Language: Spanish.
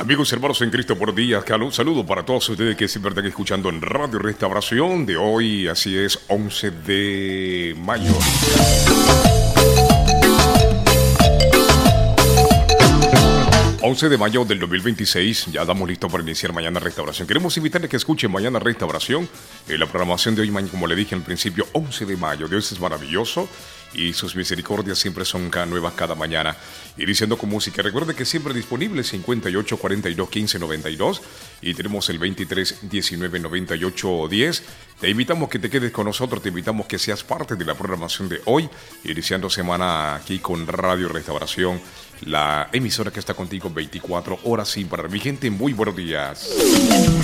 Amigos y hermanos en Cristo, buenos días. Un saludo para todos ustedes que siempre están escuchando en Radio Restauración de hoy. Así es, 11 de mayo. del 2026, ya damos listo para iniciar Mañana Restauración. Queremos invitarles que escuchen Mañana Restauración. La programación de hoy, como le dije al principio, 11 de mayo. Dios es maravilloso y sus misericordias siempre son nuevas cada mañana. Iniciando con música. Recuerde que siempre disponible 58 42 15 92 y tenemos el 23 19 98 10. Te invitamos que te quedes con nosotros, te invitamos que seas parte de la programación de hoy, iniciando semana aquí con Radio Restauración, la emisora que está contigo 24 horas sin parar. Mi gente, muy buenos días.